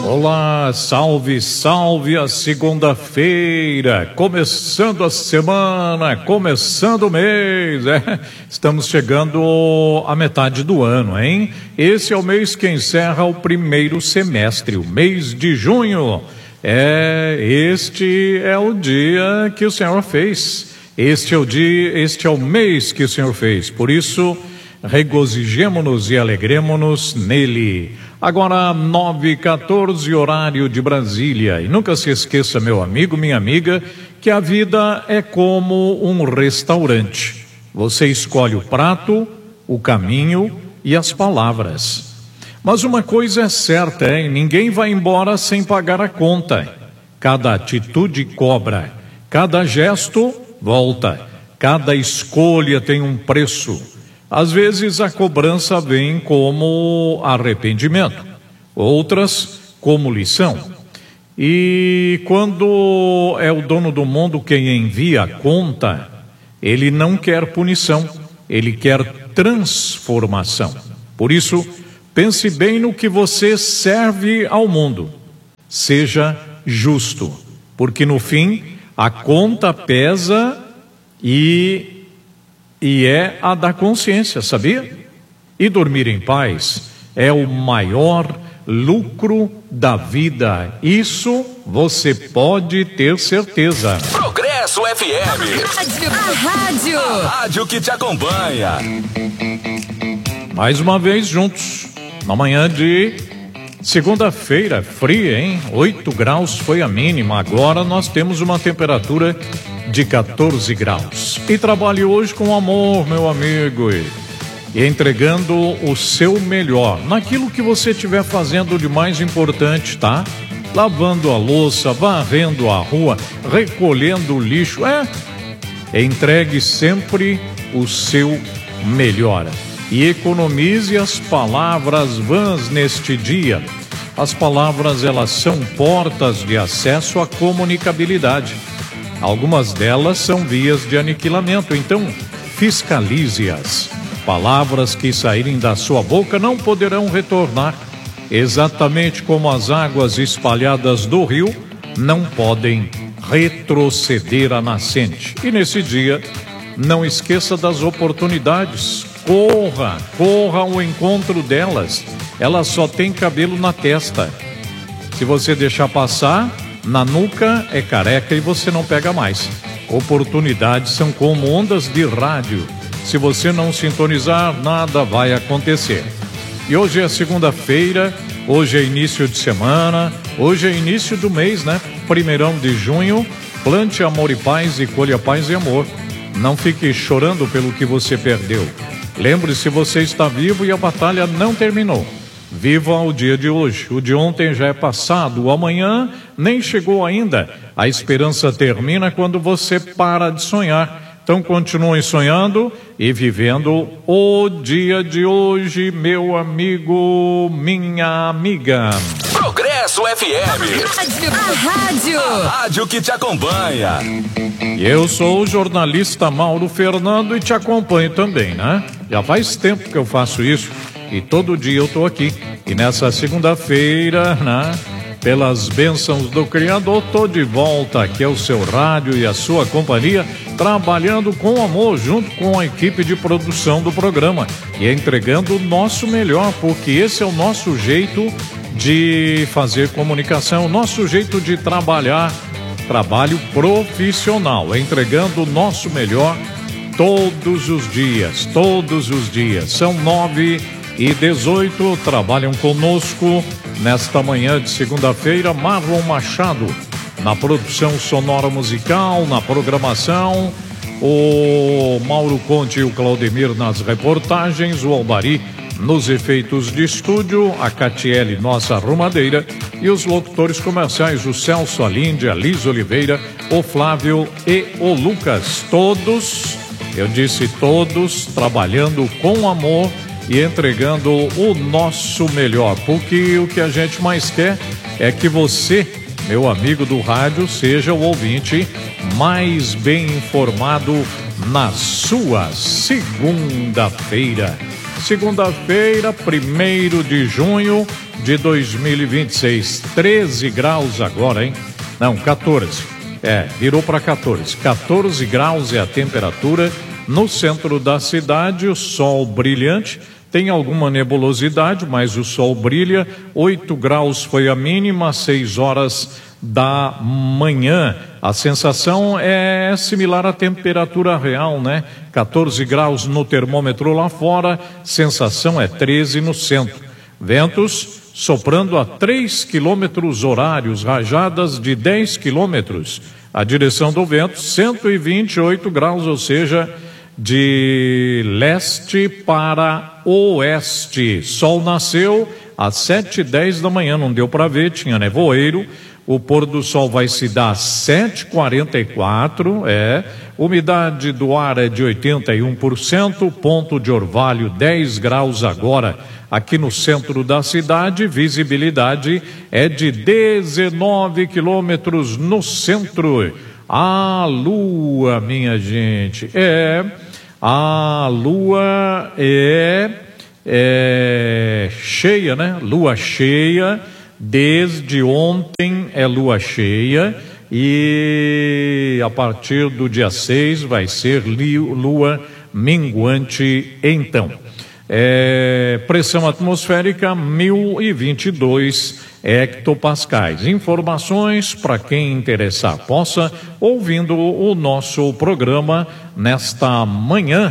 Olá, salve, salve a segunda-feira, começando a semana, começando o mês, estamos chegando à metade do ano, hein? Esse é o mês que encerra o primeiro semestre, o mês de junho. Este é o dia que o Senhor fez, este é o mês que o Senhor fez, por isso regozijemo-nos e alegremo-nos nele. Agora 9h14, horário de Brasília. E nunca se esqueça, meu amigo, minha amiga, que a vida é como um restaurante. Você escolhe o prato, o caminho e as palavras. Mas uma coisa é certa, ninguém vai embora sem pagar a conta. Cada atitude cobra, cada gesto volta, cada escolha tem um preço. Às vezes a cobrança vem como arrependimento, outras como lição. E quando é o dono do mundo quem envia a conta, ele não quer punição, ele quer transformação. Por isso, pense bem no que você serve ao mundo. Seja justo, porque no fim a conta pesa e é a da consciência, sabia? E dormir em paz é o maior lucro da vida. Isso você pode ter certeza. Progresso FM. A rádio que te acompanha. Mais uma vez juntos, na manhã de segunda-feira, fria, hein? 8 graus foi a mínima. Agora nós temos uma temperatura de 14 graus. E trabalhe hoje com amor, meu amigo, e entregando o seu melhor naquilo que você estiver fazendo de mais importante, tá? Lavando a louça, varrendo a rua, recolhendo o lixo, entregue sempre o seu melhor. E economize as palavras vãs neste dia. As palavras, elas são portas de acesso à comunicabilidade. Algumas delas são vias de aniquilamento, então fiscalize-as. Palavras que saírem da sua boca não poderão retornar, exatamente como as águas espalhadas do rio não podem retroceder à nascente. E nesse dia, não esqueça das oportunidades. Corra ao encontro delas. Elas só têm cabelo na testa. Se você deixar passar, na nuca é careca e você não pega mais. Oportunidades são como ondas de rádio. Se você não sintonizar, nada vai acontecer. E hoje é segunda-feira, hoje é início de semana, hoje é início do mês, né? 1º de junho, plante amor e paz e colha paz e amor. Não fique chorando pelo que você perdeu. Lembre-se, você está vivo e a batalha não terminou. Viva o dia de hoje. O de ontem já é passado, o amanhã nem chegou ainda. A esperança termina quando você para de sonhar. Então continue sonhando e vivendo o dia de hoje, meu amigo, minha amiga. Progresso FM. A rádio que te acompanha. Eu sou o jornalista Mauro Fernando e te acompanho também, né? Já faz tempo que eu faço isso. E todo dia eu estou aqui. E nessa segunda-feira, né, pelas bênçãos do Criador, estou de volta aqui ao seu rádio e a sua companhia, trabalhando com amor junto com a equipe de produção do programa e entregando o nosso melhor, porque esse é o nosso jeito de fazer comunicação, o nosso jeito de trabalhar, trabalho profissional, entregando o nosso melhor todos os dias. São 9h18, trabalham conosco nesta manhã de segunda-feira, Marlon Machado, na produção sonora musical, na programação, o Mauro Conte e o Claudemir nas reportagens, o Albari nos efeitos de estúdio, a Catiele, nossa arrumadeira, e os locutores comerciais, o Celso, a Líndia, a Liz Oliveira, o Flávio e o Lucas. Todos, eu disse todos, trabalhando com amor e entregando o nosso melhor, porque o que a gente mais quer é que você, meu amigo do rádio, seja o ouvinte mais bem informado na sua segunda-feira. Segunda-feira, 1º de junho de 2026. 13 graus agora, hein? Não, 14. Virou para 14. 14 graus é a temperatura no centro da cidade, o sol brilhante. Tem alguma nebulosidade, mas o sol brilha. 8 graus foi a mínima, 6 horas da manhã. A sensação é similar à temperatura real, né? 14 graus no termômetro lá fora, sensação é 13 no centro. Ventos soprando a 3 quilômetros horários, rajadas de 10 quilômetros. A direção do vento, 128 graus, ou seja, de leste para oeste. Sol nasceu às 7h10 da manhã, não deu para ver, tinha nevoeiro. O pôr do sol vai se dar às 7h44, umidade do ar é de 81%, ponto de orvalho 10 graus agora. Aqui no centro da cidade, visibilidade é de 19 quilômetros no centro. A lua, minha gente, a lua é cheia, né? Lua cheia, desde ontem é lua cheia e a partir do dia 6 vai ser lua minguante então. Pressão atmosférica 1022 hectopascais. Informações para quem interessar, possa ouvindo o nosso programa nesta manhã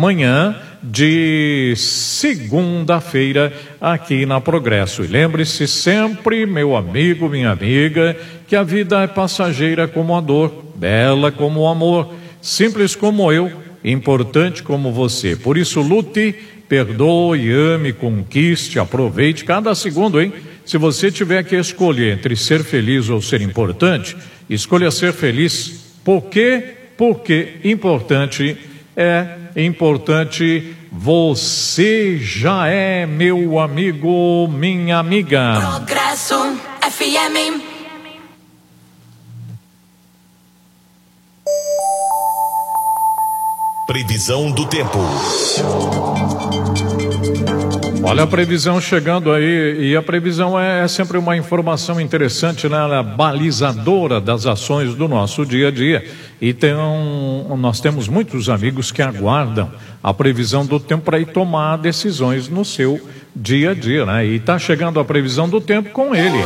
de segunda-feira aqui na Progresso. E lembre-se sempre, meu amigo, minha amiga, que a vida é passageira como a dor, bela como o amor, simples como eu, importante como você. Por isso, lute, perdoe, ame, conquiste, aproveite cada segundo, hein? Se você tiver que escolher entre ser feliz ou ser importante, escolha ser feliz. Por quê? Porque importante você já é, meu amigo, minha amiga. Progresso FM. Previsão do tempo. Olha a previsão chegando aí, e a previsão é sempre uma informação interessante, né? Balizadora das ações do nosso dia a dia. E nós temos muitos amigos que aguardam a previsão do tempo para ir tomar decisões no seu dia a dia, né? E está chegando a previsão do tempo com ele.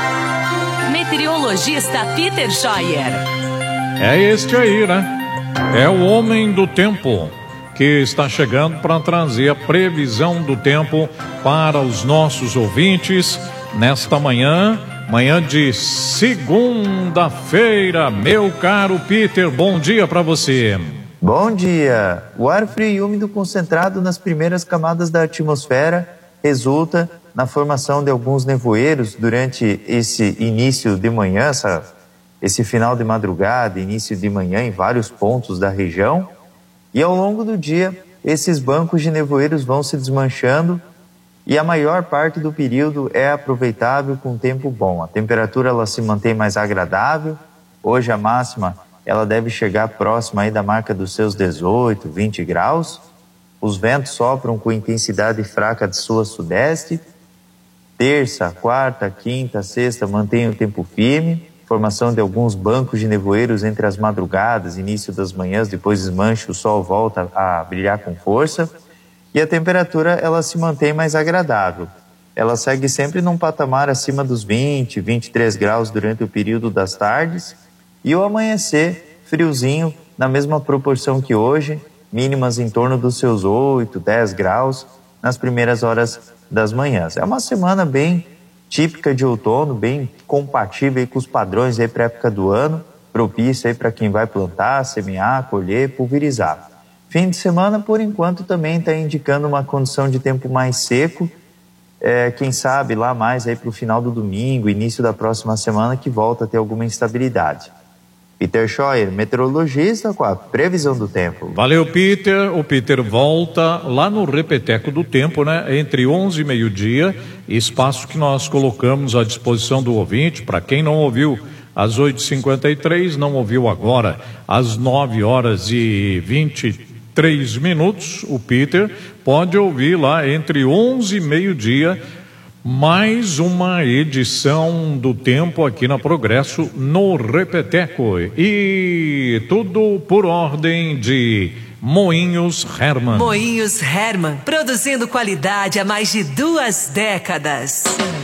Meteorologista Peter Scheuer. É este aí, né? É o homem do tempo que está chegando para trazer a previsão do tempo para os nossos ouvintes nesta manhã de segunda-feira. Meu caro Peter, bom dia para você. Bom dia. O ar frio e úmido concentrado nas primeiras camadas da atmosfera resulta na formação de alguns nevoeiros durante esse início de manhã, esse final de madrugada, início de manhã em vários pontos da região. E ao longo do dia, esses bancos de nevoeiros vão se desmanchando e a maior parte do período é aproveitável com tempo bom. A temperatura ela se mantém mais agradável. Hoje a máxima ela deve chegar próxima aí da marca dos seus 18, 20 graus. Os ventos sopram com intensidade fraca de sul a sudeste. Terça, quarta, quinta, sexta mantém o tempo firme. Formação de alguns bancos de nevoeiros entre as madrugadas, início das manhãs, depois desmancha, o sol volta a brilhar com força e a temperatura ela se mantém mais agradável. Ela segue sempre num patamar acima dos 20, 23 graus durante o período das tardes e o amanhecer friozinho na mesma proporção que hoje, mínimas em torno dos seus 8, 10 graus nas primeiras horas das manhãs. É uma semana bem típica de outono, bem compatível aí com os padrões aí para a época do ano, propício aí para quem vai plantar, semear, colher, pulverizar. Fim de semana, por enquanto, também está indicando uma condição de tempo mais seco, quem sabe lá mais aí para o final do domingo, início da próxima semana, que volta a ter alguma instabilidade. Peter Scheuer, meteorologista, com a previsão do tempo. Valeu, Peter. O Peter volta lá no Repeteco do Tempo, né? Entre 11 e meio-dia, espaço que nós colocamos à disposição do ouvinte. Para quem não ouviu às 8h53, não ouviu agora às 9h23, o Peter pode ouvir lá entre 11 e meio-dia Mais uma edição do Tempo aqui na Progresso, no Repeteco. E tudo por ordem de Moinhos Hermann. Moinhos Hermann, produzindo qualidade há mais de 2 décadas.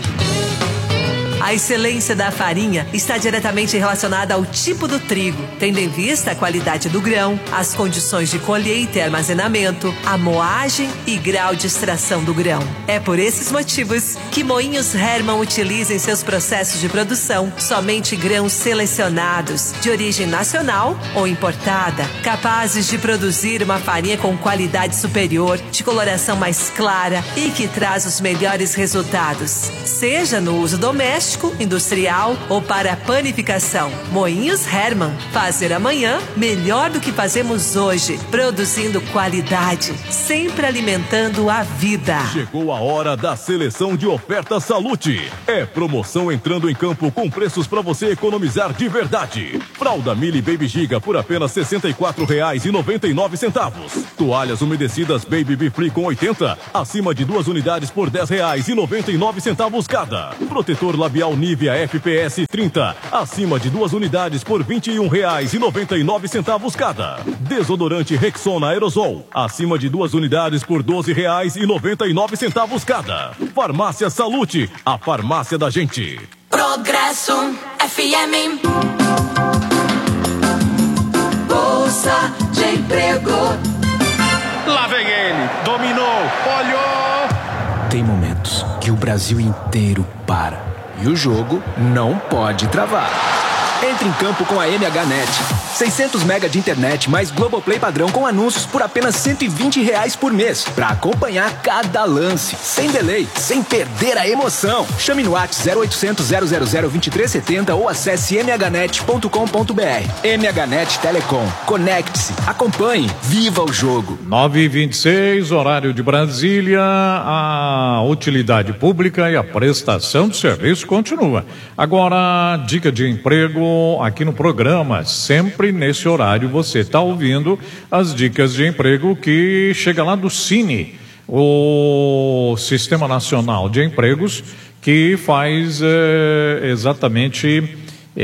A excelência da farinha está diretamente relacionada ao tipo do trigo, tendo em vista a qualidade do grão, as condições de colheita e armazenamento, a moagem e grau de extração do grão. É por esses motivos que Moinhos Hermann utiliza em seus processos de produção somente grãos selecionados, de origem nacional ou importada, capazes de produzir uma farinha com qualidade superior, de coloração mais clara e que traz os melhores resultados, seja no uso doméstico, industrial ou para a panificação. Moinhos Hermann, fazer amanhã melhor do que fazemos hoje, produzindo qualidade, sempre alimentando a vida. Chegou a hora da seleção de ofertas Salute. É promoção entrando em campo com preços para você economizar de verdade. Fralda Mili Baby Giga por apenas R$ 64,99. Toalhas umedecidas Baby Be Free com 80, acima de 2 unidades por R$ 10,99 cada. Protetor labial Nivea FPS 30, acima de 2 unidades por R$ 21,99 cada. Desodorante Rexona Aerosol, acima de 2 unidades por R$ 12,99 cada. Farmácia Salute, a farmácia da gente. Progresso FM. Bolsa de Emprego. Lá vem ele, dominou, olhou. Tem momentos que o Brasil inteiro para. E o jogo não pode travar. Entre em campo com a MHNet. 600 mega de internet mais Globoplay padrão com anúncios por apenas R$ 120 por mês. Pra acompanhar cada lance, sem delay, sem perder a emoção. Chame no WhatsApp 0800 000 2370 ou acesse mhnet.com.br. MHNet Telecom. Conecte-se, acompanhe, viva o jogo. 9h26, horário de Brasília. A utilidade pública e a prestação de serviço continua. Agora, dica de emprego aqui no programa, sempre nesse horário você está ouvindo as dicas de emprego que chega lá do Cine, o Sistema Nacional de Empregos, que faz exatamente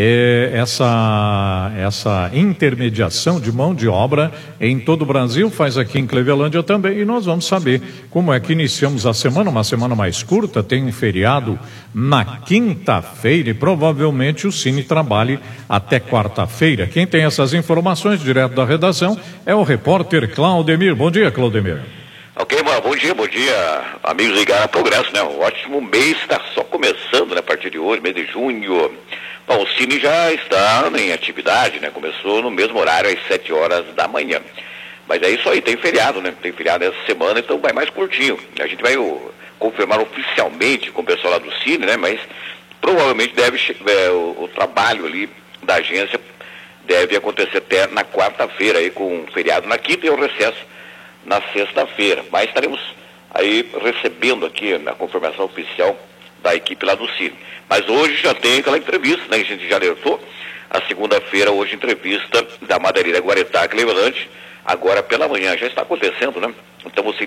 essa intermediação de mão de obra em todo o Brasil, faz aqui em Clevelândia também, e nós vamos saber como é que iniciamos a semana, uma semana mais curta, tem um feriado na quinta-feira e provavelmente o Cine trabalhe até quarta-feira. Quem tem essas informações direto da redação é o repórter Claudemir. Bom dia, Claudemir. Ok, mano, bom dia, amigos ligados a Progresso, né? Um ótimo mês, está só começando, né? A partir de hoje, mês de junho. Bom, o Cine já está em atividade, né? Começou no mesmo horário, às 7 horas da manhã. Mas é isso aí, tem feriado, né? Tem feriado essa semana, então vai mais curtinho. A gente vai confirmar oficialmente com o pessoal lá do Cine, né? Mas provavelmente o trabalho ali da agência deve acontecer até na quarta-feira, aí com um feriado na quinta e o recesso na sexta-feira. Mas estaremos aí recebendo aqui a confirmação oficial da equipe lá do Cine. Mas hoje já tem aquela entrevista, né? A gente já alertou. A segunda-feira, hoje, entrevista da Madeireira Guaretá, Clevelândia, agora pela manhã. Já está acontecendo, né? Então, você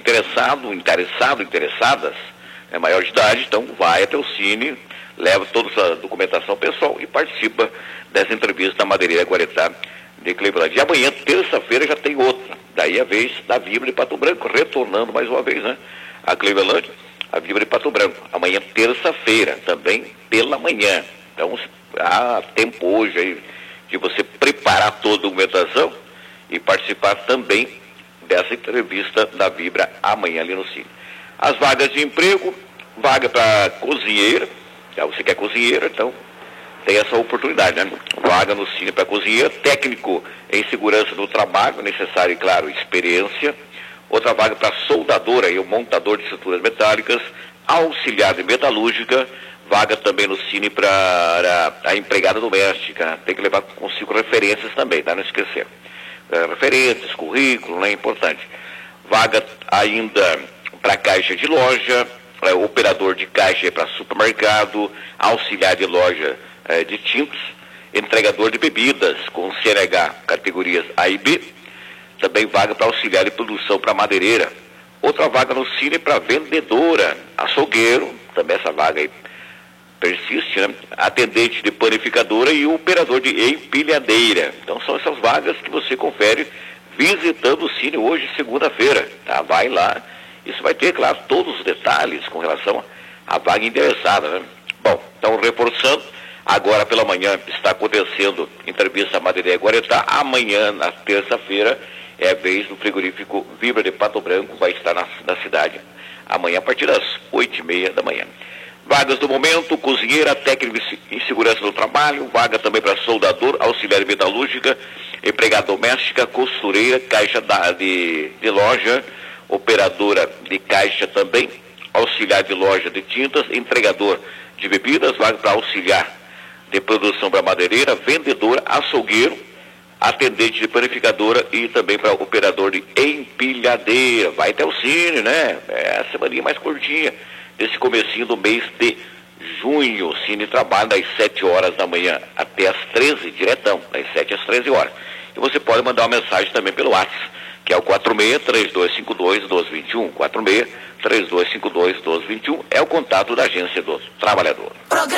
interessadas, é maior de idade, então vai até o Cine, leva toda essa documentação pessoal e participa dessa entrevista da Madeireira Guaretá de Clevelândia. E amanhã, terça-feira, já tem outra. Daí a vez da Vibra de Pato Branco, retornando mais uma vez, né? A Clevelândia, a Vibra de Pato Branco. Amanhã, terça-feira, também pela manhã. Então, há tempo hoje aí de você preparar toda a documentação e participar também dessa entrevista da Vibra amanhã ali no Cine. As vagas de emprego, vaga para cozinheira, você quer cozinheira, então tem essa oportunidade, né? Vaga no Cine para cozinheiro, técnico em segurança do trabalho, necessário, claro, experiência. Outra vaga para soldadora e o montador de estruturas metálicas, auxiliar de metalúrgica, vaga também no Cine para a empregada doméstica. Tem que levar consigo referências também, tá? Não esquecer. Referências, currículo, né? Importante. Vaga ainda para caixa de loja, operador de caixa para supermercado, auxiliar de loja de tintos, entregador de bebidas com CNH categorias A e B, também vaga para auxiliar de produção para madeireira, Outra vaga no Cine para vendedora, açougueiro, também essa vaga aí persiste, né? Atendente de panificadora e operador de empilhadeira. Então são essas vagas que você confere visitando o Cine hoje, segunda-feira, tá? Vai lá, isso vai ter, claro, todos os detalhes com relação à vaga interessada, né? Bom, então reforçando, agora pela manhã está acontecendo entrevista Madeireira Guaretá, amanhã, na terça-feira, é a vez do frigorífico Vibra de Pato Branco, vai estar na cidade, amanhã a partir das 8h30 da manhã. Vagas do momento, cozinheira, técnico em segurança do trabalho, vaga também para soldador, auxiliar metalúrgica, empregada doméstica, costureira, caixa de loja, operadora de caixa também, auxiliar de loja de tintas, entregador de bebidas, vaga para auxiliar de produção para madeireira, vendedora, açougueiro, atendente de panificadora e também para operador de empilhadeira. Vai até o Cine, né? É a semaninha mais curtinha desse comecinho do mês de junho. O Cine trabalha das 7 horas da manhã até as 13, diretão, das 7 às 13 horas. E você pode mandar uma mensagem também pelo WhatsApp, que é o 46-3252-1221. 46-3252-1221 é o contato da Agência do Trabalhador.